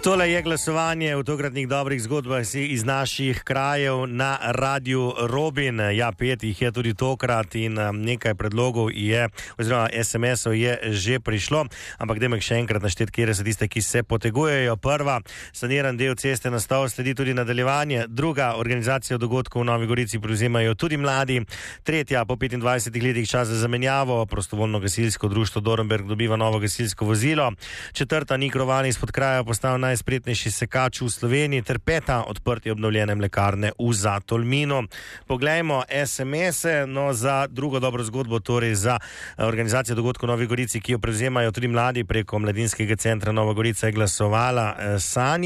Tole je glasovanje v tokratnih dobrih zgodbah iz naših krajev na Radiu Robin. Ja, 5 jih je tudi tokrat in nekaj predlogov je, oziroma SMS-ov je že prišlo, ampak dajmo še enkrat našteti, kje so tiste, ki se potegujejo. Prva, saniran del ceste Nastol, sledi tudi nadaljevanje. Druga, organizacijo dogodkov v Novi Gorici prevzemajo tudi mladi. Tretja, po 25 letih čas za zamenjavo, prostovoljno gasilsko društvo Dornberg dobiva novo gasilsko vozilo. Četrta, Nik Rovan iz Podkraja postal najspretnejši sekač v Sloveniji, ter peta, odprtje obnovljene mlekarne v Zatolminu. Poglejmo SMS-e, no za drugo dobro zgodbo, torej za organizacijo dogodkov v Novi Gorici, ki jo prevzemajo tudi mladi preko Mladinskega centra Nova Gorica, je glasovala Sanja.